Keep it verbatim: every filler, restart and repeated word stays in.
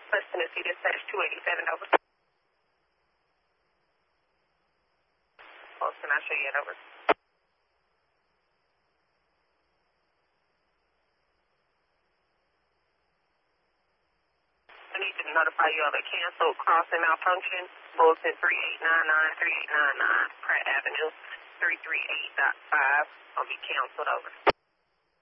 West Tennessee Dispatch two eighty-seven, over. Close, can I show you it, over? I need to notify you of a canceled crossing malfunction. Bulletin three eight nine nine, three eight nine nine, Pratt Avenue, three three eight point five. I'll be canceled, over.